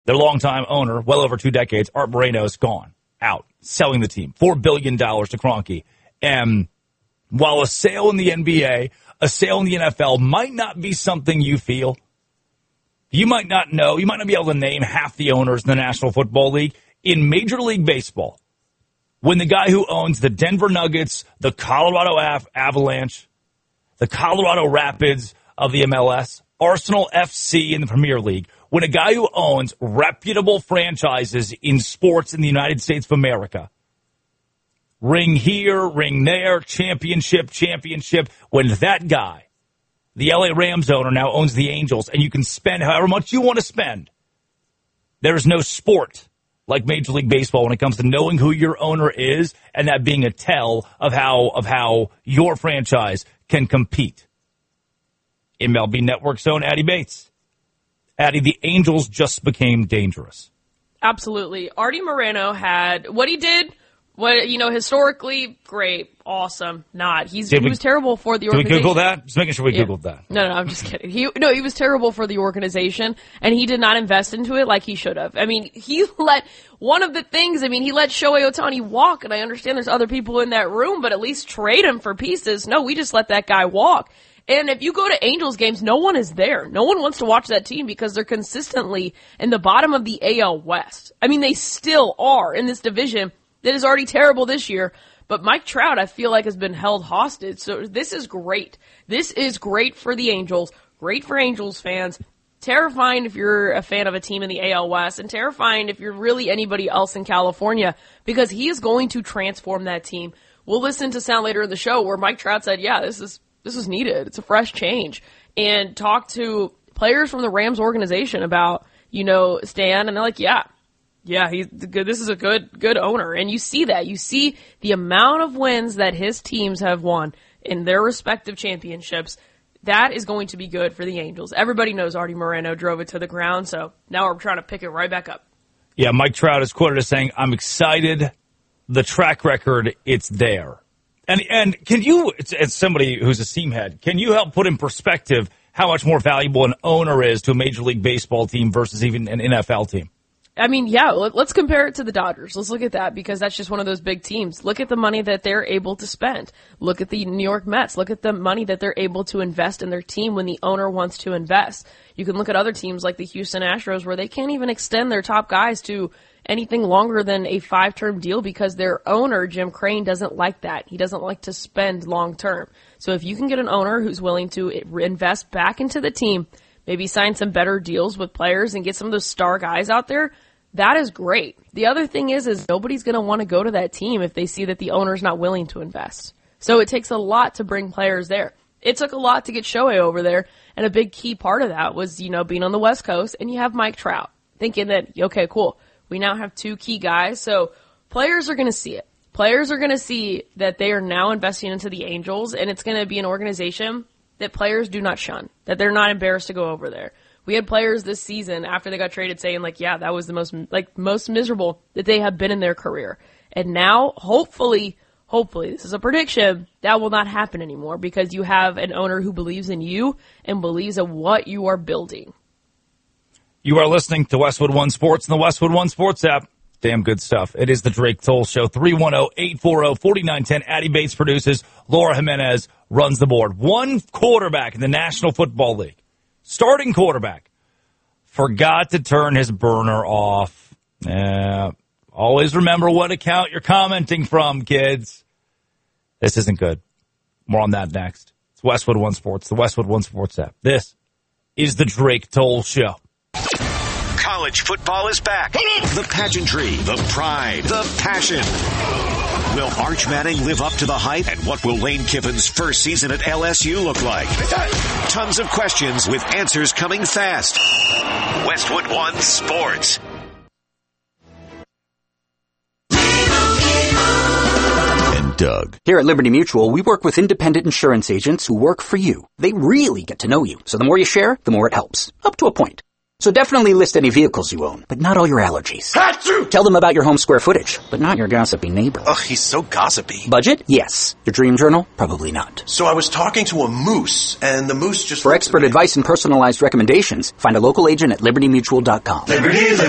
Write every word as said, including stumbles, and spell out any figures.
Their longtime owner, well over two decades, Art Moreno, is gone, out, selling the team, four billion dollars to Kroenke. And while a sale in the N B A, a sale in the N F L might not be something you feel, you might not know, you might not be able to name half the owners in the National Football League. In Major League Baseball, when the guy who owns the Denver Nuggets, the Colorado Av- Avalanche, the Colorado Rapids of the M L S, Arsenal F C in the Premier League, when a guy who owns reputable franchises in sports in the United States of America, ring here, ring there, championship, championship, when that guy, the L A Rams owner, now owns the Angels, and you can spend however much you want to spend, there is no sport like Major League Baseball when it comes to knowing who your owner is and that being a tell of how of how your franchise can compete. M L B Network's own Addie Bates. Addie, the Angels just became dangerous. Absolutely. Artie Moreno had what he did, what, you know, historically, great, awesome, not. He's, Did he we, was terrible for the did organization. Did we Google that? Just making sure we yeah. Googled that. No, no, I'm just kidding. He, no, he was terrible for the organization, and he did not invest into it like he should have. I mean, he let, one of the things, I mean, he let Shohei Ohtani walk, and I understand there's other people in that room, but at least trade him for pieces. No, we just let that guy walk. And if you go to Angels games, no one is there. No one wants to watch that team because they're consistently in the bottom of the A L West. I mean, they still are in this division that is already terrible this year. But Mike Trout, I feel like, has been held hostage. So this is great. This is great for the Angels. Great for Angels fans. Terrifying if you're a fan of a team in the A L West, and terrifying if you're really anybody else in California, because he is going to transform that team. We'll listen to sound later in the show where Mike Trout said, yeah, this is This is needed. It's a fresh change. And talk to players from the Rams organization about, you know, Stan, and they're like, yeah, yeah, he's good. This is a good, good owner. And you see that. You see the amount of wins that his teams have won in their respective championships. That is going to be good for the Angels. Everybody knows Artie Moreno drove it to the ground, so now we're trying to pick it right back up. Yeah, Mike Trout is quoted as saying, I'm excited. The track record, it's there. And and can you, as somebody who's a seam head, can you help put in perspective how much more valuable an owner is to a Major League Baseball team versus even an N F L team? I mean, yeah, let's compare it to the Dodgers. Let's look at that because that's just one of those big teams. Look at the money that they're able to spend. Look at the New York Mets. Look at the money that they're able to invest in their team when the owner wants to invest. You can look at other teams like the Houston Astros where they can't even extend their top guys to anything longer than a five-term deal because their owner, Jim Crane, doesn't like that. He doesn't like to spend long-term. So if you can get an owner who's willing to invest back into the team, maybe sign some better deals with players and get some of those star guys out there, that is great. The other thing is, is nobody's going to want to go to that team if they see that the owner's not willing to invest. So it takes a lot to bring players there. It took a lot to get Shohei over there, and a big key part of that was, you know, being on the West Coast, and you have Mike Trout, thinking that, okay, cool, we now have two key guys, so players are going to see it. Players are going to see that they are now investing into the Angels, and it's going to be an organization that players do not shun, that they're not embarrassed to go over there. We had players this season after they got traded saying, like, yeah, that was the most, like, most miserable that they have been in their career. And now, hopefully, hopefully, this is a prediction, that will not happen anymore because you have an owner who believes in you and believes in what you are building. You are listening to Westwood One Sports and the Westwood One Sports app. Damn good stuff. It is the Drake Toll Show. three one zero, eight four zero, four nine one zero. Addie Bates produces. Laura Jimenez runs the board. One quarterback in the National Football League, starting quarterback, forgot to turn his burner off. Uh, always remember what account you're commenting from, kids. This isn't good. More on that next. It's Westwood One Sports, the Westwood One Sports app. This is the Drake Toll Show. College football is back. The pageantry, the pride, the passion. Will Arch Manning live up to the hype? And what will Lane Kiffin's first season at L S U look like? Tons of questions with answers coming fast. Westwood One Sports. And Doug. Here at Liberty Mutual, we work with independent insurance agents who work for you. They really get to know you. So the more you share, the more it helps. Up to a point. So definitely list any vehicles you own, but not all your allergies. Achoo! Tell them about your home square footage, but not your gossipy neighbor. Ugh, he's so gossipy. Budget? Yes. Your dream journal? Probably not. So I was talking to a moose, and the moose just... For expert advice and personalized recommendations, find a local agent at liberty mutual dot com. Liberty,